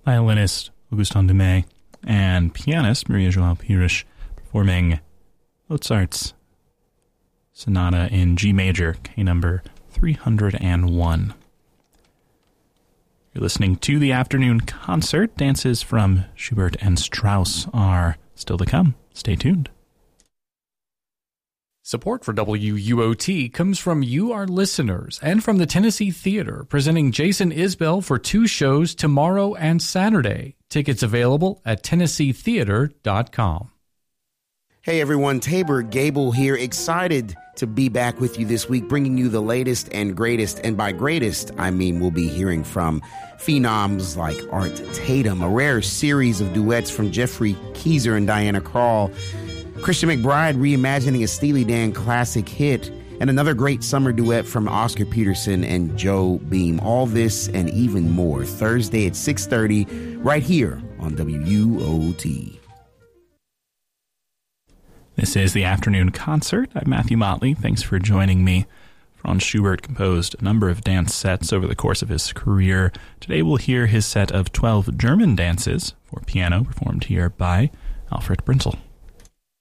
violinist Augustin Dumay, and pianist Maria João Pires performing Mozart's Sonata in G major, K number 301. You're listening to the afternoon concert. Dances from Schubert and Strauss are still to come. Stay tuned. Support for WUOT comes from you, our listeners, and from the Tennessee Theater, presenting Jason Isbell for 2 shows tomorrow and Saturday. Tickets available at TennesseeTheater.com. Hey everyone, Tabor Gable here, excited to be back with you this week, bringing you the latest and greatest, and by greatest, I mean we'll be hearing from phenoms like Art Tatum, a rare series of duets from Jeffrey Keezer and Diana Krall, Christian McBride reimagining a Steely Dan classic hit, and another great summer duet from Oscar Peterson and Joe Beam. All this and even more, Thursday at 6:30, right here on WUOT. This is the afternoon concert. I'm Matthew Motley. Thanks for joining me. Franz Schubert composed a number of dance sets over the course of his career. Today we'll hear his set of 12 German dances for piano, performed here by Alfred Brinzel.